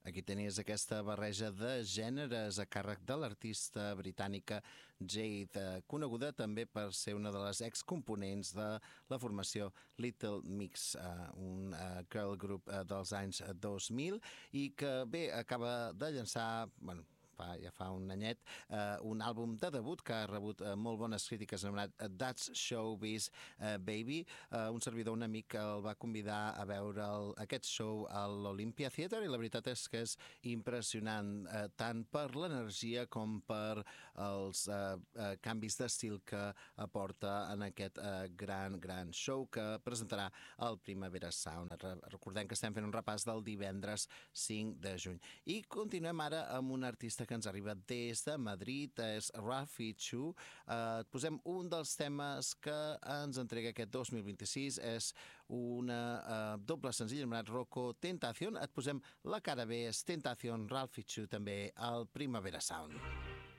Aquí tenies aquesta barreja de gèneres a càrrec de l'artista britànica Jade, coneguda també per ser una de les excomponents de la formació Little Mix, un girl group dels anys 2000 i que bé, acaba de llançar, ja fa un anyet, un àlbum de debut que ha rebut molt bones crítiques anomenat That's Showbiz Baby. Un servidor, un amic, el va convidar a veure aquest show a l'Olympia Theatre i la veritat és que és impressionant, tant per l'energia com per els canvis d'estil que aporta en aquest gran show que presentarà el Primavera Sound. Recordem que estem fent un repàs del divendres 5 de juny. I continuem ara amb un artista que ens arriba des de Madrid, és Ralphie Chu. Et posem un dels temes que ens entrega aquest 2026, és una doble senzill anomenat Rocco Tentación. Et posem la cara B, és Tentación, Ralphie Chu també al Primavera Sound.